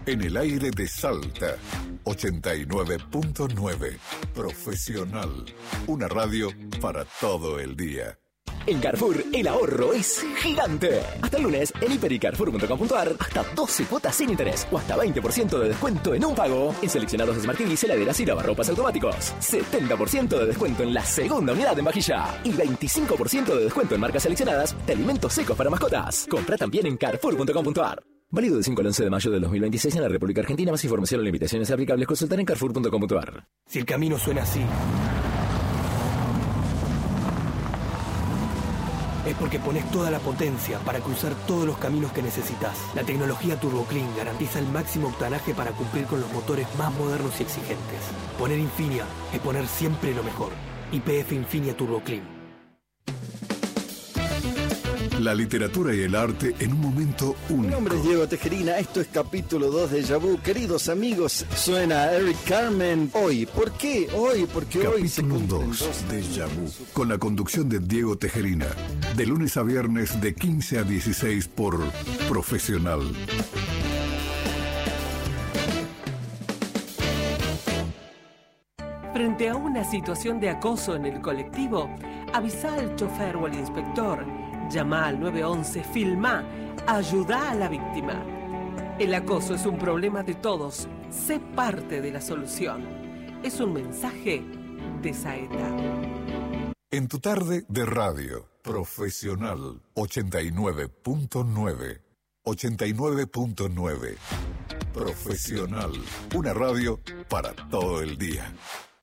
En el aire de Salta, 89.9. Profesional. Una radio para todo el día. En Carrefour, el ahorro es gigante. Hasta el lunes, en hiper.y carrefour.com.ar, hasta 12 cuotas sin interés o hasta 20% de descuento en un pago en seleccionados Smart TVs, heladeras y lavarropas automáticos. 70% de descuento en la segunda unidad en vajilla y 25% de descuento en marcas seleccionadas de alimentos secos para mascotas. Compra también en carrefour.com.ar. Válido del 5 al 11 de mayo de 2026 en la República Argentina. Más información o limitaciones aplicables consultar en carrefour.com.ar. Si el camino suena así, es porque pones toda la potencia para cruzar todos los caminos que necesitas. La tecnología TurboClean garantiza el máximo octanaje para cumplir con los motores más modernos y exigentes. Poner Infinia es poner siempre lo mejor. YPF Infinia TurboClean. La literatura y el arte en un momento único. Mi nombre es Diego Tejerina, esto es capítulo 2 de Déjà Vu. Queridos amigos, suena Eric Carmen. Hoy, ¿por qué? Hoy, porque capítulo hoy se cumplen 2 de Déjà Vu, con la conducción de Diego Tejerina, de lunes a viernes de 15 a 16 por Profesional. Frente a una situación de acoso en el colectivo, avisa al chofer o al inspector, llama al 911, filmá, ayuda a la víctima. El acoso es un problema de todos, sé parte de la solución. Es un mensaje de Saeta. En tu tarde de radio, Profesional 89.9. 89.9. Profesional, una radio para todo el día.